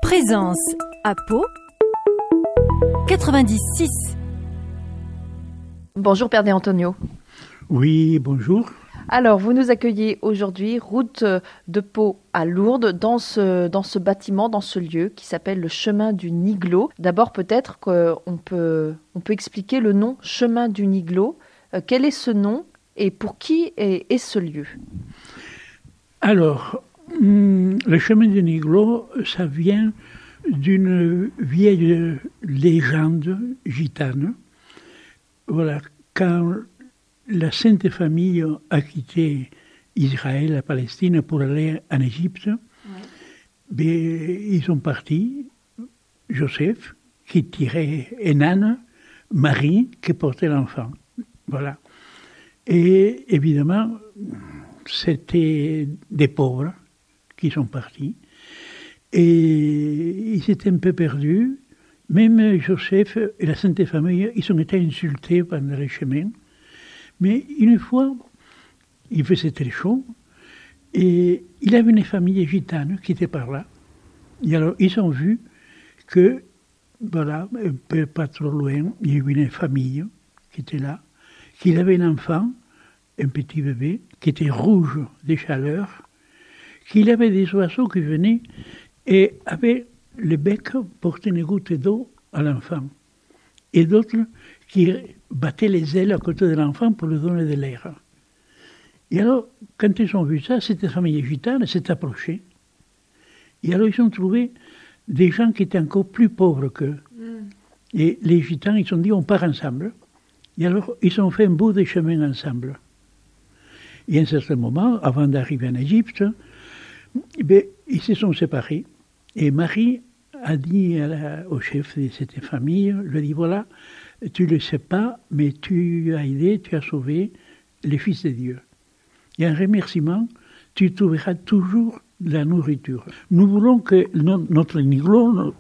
Présence à Pau 96. Bonjour Père De Antonio. Oui, bonjour. Alors, vous nous accueillez aujourd'hui, route de Pau à Lourdes, dans ce bâtiment, dans ce lieu qui s'appelle le chemin du Niglo. D'abord, peut-être qu'on peut expliquer le nom chemin du Niglo. Quel est ce nom et pour qui est ce lieu? Alors, le chemin du Niglo, ça vient d'une vieille légende gitane. Voilà, quand la Sainte Famille a quitté Israël, la Palestine, pour aller en Égypte, ils sont partis, Joseph, qui tirait un âne, Marie, qui portait l'enfant. Voilà. Et évidemment, c'était des pauvres qui sont partis. Et ils étaient un peu perdus. Même Joseph et la Sainte Famille, ils ont été insultés pendant le chemin. Mais une fois, il faisait très chaud, et il y avait une famille gitane qui était par là. Et alors, ils ont vu que, voilà, un peu pas trop loin, il y avait une famille qui était là, qu'il avait un enfant, un petit bébé, qui était rouge de chaleur, qu'il avait des oiseaux qui venaient et avaient le bec porté une goutte d'eau à l'enfant. Et d'autres qui battaient les ailes à côté de l'enfant pour lui donner de l'air. Et alors, quand ils ont vu ça, cette famille gitane s'est approchée. Et alors, ils ont trouvé des gens qui étaient encore plus pauvres qu'eux. Et les gitans, ils ont dit, on part ensemble. Et alors, ils ont fait un bout de chemin ensemble. Et à un certain moment, avant d'arriver en Égypte, ils se sont séparés. Et Marie a dit au chef de cette famille, lui a dit, voilà, tu ne le sais pas, mais tu as aidé, tu as sauvé les fils de Dieu. Et en remerciement, tu trouveras toujours de la nourriture. Nous voulons que notre Niglo,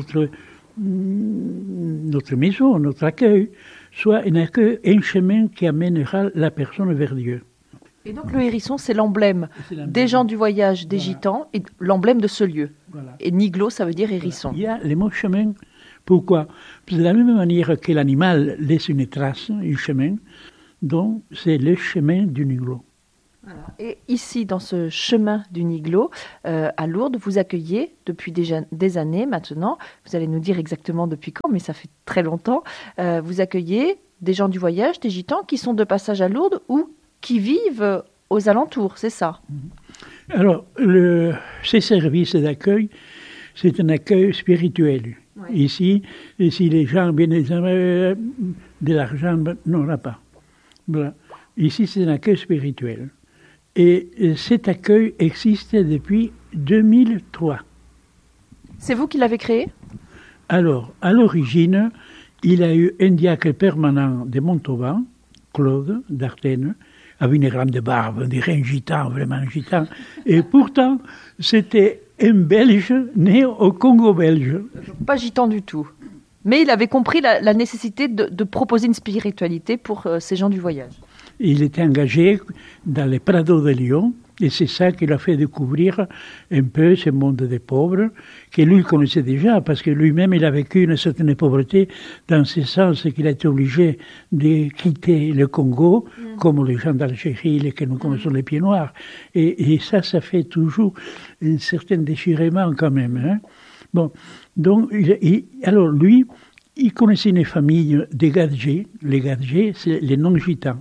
notre maison, notre accueil, soit un accueil, un chemin qui amènera la personne vers Dieu. Et donc le hérisson, c'est l'emblème des gens du voyage, des gitans, et l'emblème de ce lieu. Voilà. Et Niglo, ça veut dire hérisson. Voilà. Il y a le mot chemin. Pourquoi? Parce que de la même manière que l'animal laisse une trace, un chemin, donc c'est le chemin du Niglo. Voilà. Et ici, dans ce chemin du Niglo, à Lourdes, vous accueillez depuis déjà des années maintenant, vous allez nous dire exactement depuis quand, mais ça fait très longtemps, vous accueillez des gens du voyage, des gitans qui sont de passage à Lourdes ou qui vivent aux alentours, c'est ça? Alors, ces services d'accueil, c'est un accueil spirituel. Ouais. Ici, si les gens viennent de l'argent, n'aura pas. Voilà. Ici, c'est un accueil spirituel. Et cet accueil existe depuis 2003. C'est vous qui l'avez créé? Alors, à l'origine, il y a eu un diacre permanent de Montauban, Claude d'Artenne, avec une grande barbe, des reins gitans, vraiment gitans. Et pourtant, c'était un Belge né au Congo belge. Pas gitan du tout. Mais il avait compris la nécessité de proposer une spiritualité pour ces gens du voyage. Il était engagé dans les Prados de Lyon, et c'est ça qui l'a fait découvrir un peu ce monde des pauvres, que lui connaissait déjà, parce que lui-même il a vécu une certaine pauvreté, dans ce sens qu'il a été obligé de quitter le Congo, comme les gens d'Algérie, que nous connaissons les pieds noirs. Et ça fait toujours un certain déchirement quand même. Hein. Bon, donc, alors lui, il connaissait une famille de Gadgés. Les Gadgés, c'est les non-gitans.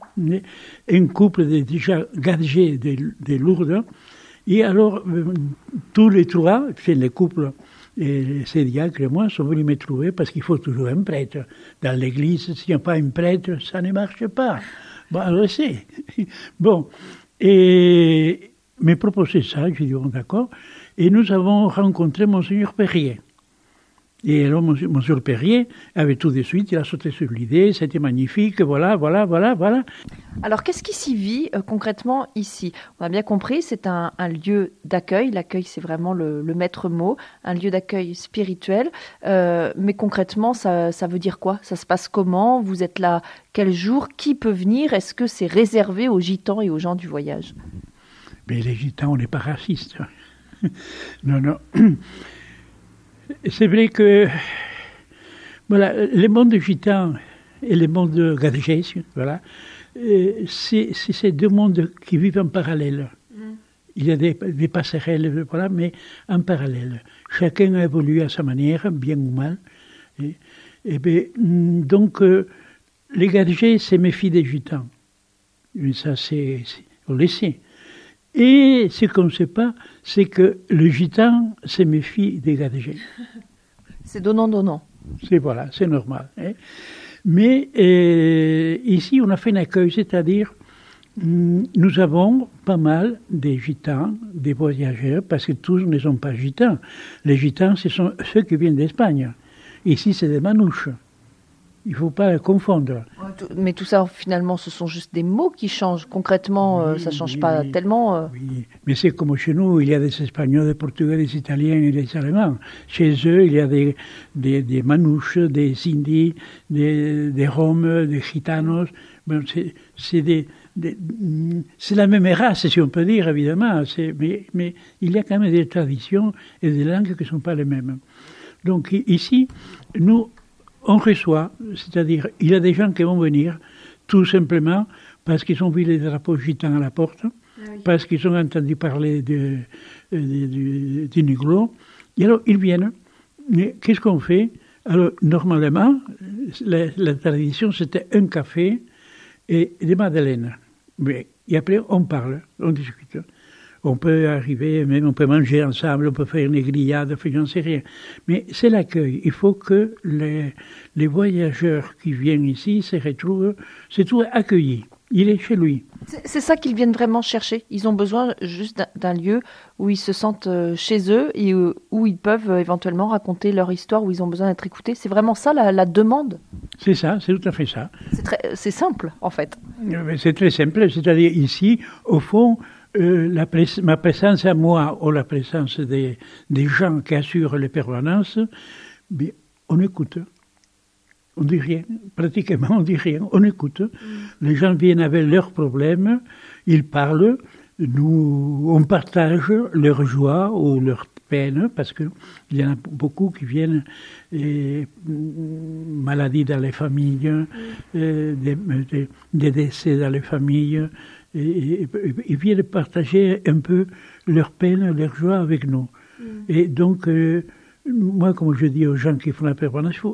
Un couple de déjà Gadgés de Lourdes. Et alors, tous les trois, c'est les couples, ces diacres et moi, sont venus me trouver parce qu'il faut toujours un prêtre. Dans l'église, s'il n'y a pas un prêtre, ça ne marche pas. Bon, alors c'est. Bon, et me proposé ça, j'ai dit, bon, d'accord. Et nous avons rencontré Monseigneur Perrier. Et alors, Monsieur Perrier avait tout de suite, il a sauté sur l'idée, c'était magnifique, voilà. Alors, qu'est-ce qui s'y vit concrètement ici? On a bien compris, c'est un lieu d'accueil. L'accueil, c'est vraiment le maître mot, un lieu d'accueil spirituel. Mais concrètement, ça veut dire quoi? Ça se passe comment? Vous êtes là quel jour? Qui peut venir? Est-ce que c'est réservé aux gitans et aux gens du voyage? Mais les gitans, on n'est pas racistes. Non. C'est vrai que voilà, le monde gitan et le monde gadgés, voilà, c'est ces deux mondes qui vivent en parallèle. Il y a des passerelles, voilà, mais en parallèle. Chacun a évolué à sa manière, bien ou mal. Donc, les gadgets se méfient des gitans. Mais ça, on le sait. Et ce qu'on ne sait pas, c'est que le gitan se méfie des gadgets. C'est donnant-donnant. C'est normal. Hein. Mais ici, on a fait un accueil, c'est-à-dire, nous avons pas mal des gitans, des voyageurs, parce que tous ne sont pas gitans. Les gitans, ce sont ceux qui viennent d'Espagne. Ici, c'est des manouches. Il ne faut pas confondre. Mais tout ça, finalement, ce sont juste des mots qui changent. Concrètement, ça ne change pas tellement. Oui, mais c'est comme chez nous, il y a des Espagnols, des Portugais, des Italiens et des Allemands. Chez eux, il y a des manouches, des Indis, des Roms, des Gitanos. Bon, c'est la même race, si on peut dire, évidemment. Mais il y a quand même des traditions et des langues qui ne sont pas les mêmes. Donc ici, nous, on reçoit, c'est-à-dire, il y a des gens qui vont venir, tout simplement, parce qu'ils ont vu les drapeaux gitans à la porte, parce qu'ils ont entendu parler du Niglo. Et alors, ils viennent. Mais qu'est-ce qu'on fait? Alors, normalement, la tradition, c'était un café et des madeleines. Et après, on parle, on discute. On peut arriver, même on peut manger ensemble, on peut faire une grillade, j'en sais rien. Mais c'est l'accueil. Il faut que les voyageurs qui viennent ici se retrouvent accueillis. Il est chez lui. C'est ça qu'ils viennent vraiment chercher. Ils ont besoin juste d'un lieu où ils se sentent chez eux et où ils peuvent éventuellement raconter leur histoire, où ils ont besoin d'être écoutés. C'est vraiment ça la demande. C'est ça, c'est tout à fait ça. C'est simple, en fait. C'est très simple. C'est-à-dire ici, au fond, ma présence à moi ou la présence des gens qui assurent les permanences, on écoute. On dit rien, pratiquement on dit rien, on écoute. Les gens viennent avec leurs problèmes, ils parlent, nous, on partage leur joie ou leur peine, parce qu'il y en a beaucoup qui viennent, maladies dans les familles, des décès dans les familles, et ils viennent partager un peu leur peine, leur joie avec nous. Et donc, moi, comme je dis aux gens qui font la permanence,